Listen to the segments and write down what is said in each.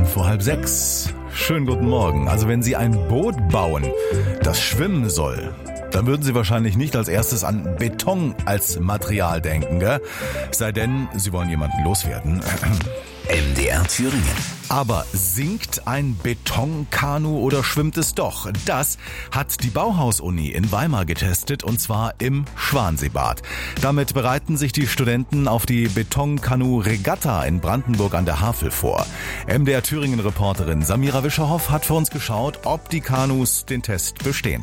vor 5:30. Schönen guten Morgen. Also wenn Sie ein Boot bauen, das schwimmen soll, dann würden Sie wahrscheinlich nicht als erstes an Beton als Material denken, gell? Sei denn, Sie wollen jemanden loswerden. MDR Thüringen. Aber sinkt ein Betonkanu oder schwimmt es doch? Das hat die Bauhaus-Uni in Weimar getestet, und zwar im Schwanseebad. Damit bereiten sich die Studenten auf die Betonkanu-Regatta in Brandenburg an der Havel vor. MDR Thüringen-Reporterin Samira Wischerhoff hat für uns geschaut, ob die Kanus den Test bestehen.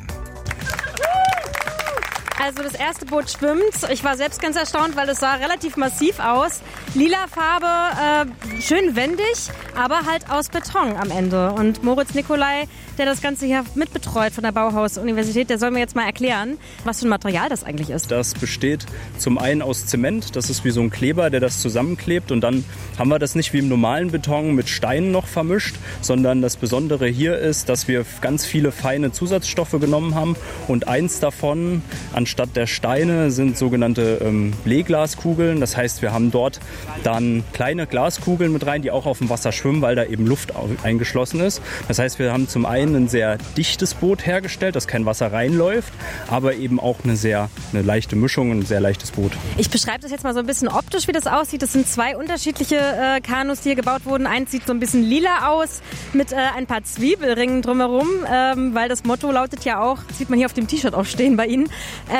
Also das erste Boot schwimmt. Ich war selbst ganz erstaunt, weil es sah relativ massiv aus. Lila Farbe, schön wendig, aber halt aus Beton am Ende. Und Moritz Nicolai, der das Ganze hier mitbetreut von der Bauhaus-Universität, der soll mir jetzt mal erklären, was für ein Material das eigentlich ist. Das besteht zum einen aus Zement, das ist wie so ein Kleber, der das zusammenklebt. Und dann haben wir das nicht wie im normalen Beton mit Steinen noch vermischt, sondern das Besondere hier ist, dass wir ganz viele feine Zusatzstoffe genommen haben. Und eins davon, anstatt der Steine, sind sogenannte Bleglaskugeln. Das heißt, wir haben dort dann kleine Glaskugeln mit rein, die auch auf dem Wasser schwimmen, weil da eben Luft eingeschlossen ist. Das heißt, wir haben zum einen ein sehr dichtes Boot hergestellt, dass kein Wasser reinläuft, aber eben auch eine leichte Mischung, ein sehr leichtes Boot. Ich beschreibe das jetzt mal so ein bisschen optisch, wie das aussieht. Das sind zwei unterschiedliche Kanus, die hier gebaut wurden. Eins sieht so ein bisschen lila aus mit ein paar Zwiebelringen drumherum, weil das Motto lautet ja auch, sieht man hier auf dem T-Shirt auch stehen bei Ihnen,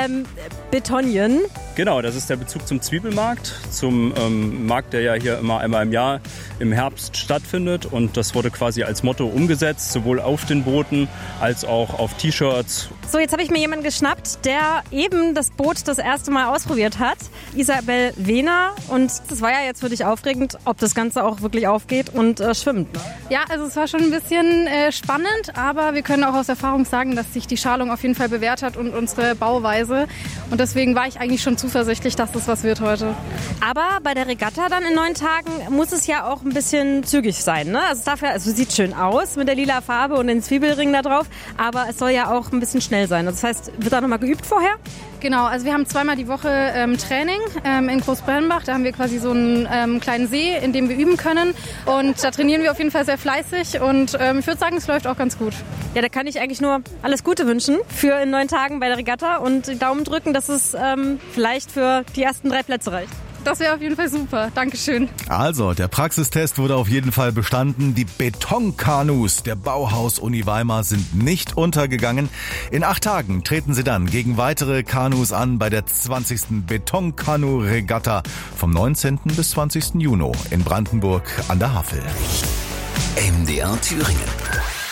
Betonien. Genau, das ist der Bezug zum Zwiebelmarkt, zum Markt, der ja hier immer einmal im Jahr im Herbst stattfindet. Und das wurde quasi als Motto umgesetzt, sowohl auf den Booten als auch auf T-Shirts. So, jetzt habe ich mir jemanden geschnappt, der eben das Boot das erste Mal ausprobiert hat. Isabel Wehner. Und das war ja jetzt für dich aufregend, ob das Ganze auch wirklich aufgeht und schwimmt. Ja, also es war schon ein bisschen spannend, aber wir können auch aus Erfahrung sagen, dass sich die Schalung auf jeden Fall bewährt hat und unsere Bauweise. Und deswegen war ich eigentlich schon zuversichtlich, dass das was wird heute. Aber bei der Regatta dann in 9 Tagen muss es ja auch ein bisschen zügig sein, ne? Also sieht schön aus mit der lila Farbe und den Zwiebelringen da drauf, aber es soll ja auch ein bisschen schnell sein. Das heißt, wird da nochmal geübt vorher? Genau, also wir haben zweimal die Woche Training in Großbredenbach. Da haben wir quasi so einen kleinen See, in dem wir üben können. Und da trainieren wir auf jeden Fall sehr fleißig. Und ich würde sagen, es läuft auch ganz gut. Ja, da kann ich eigentlich nur alles Gute wünschen für in 9 Tagen bei der Regatta und die Daumen drücken, dass es vielleicht für die ersten 3 Plätze reicht. Das wäre auf jeden Fall super. Dankeschön. Also, der Praxistest wurde auf jeden Fall bestanden. Die Betonkanus der Bauhaus-Uni Weimar sind nicht untergegangen. In 8 Tagen treten sie dann gegen weitere Kanus an bei der 20. Betonkanu-Regatta vom 19. bis 20. Juni in Brandenburg an der Havel. MDR Thüringen.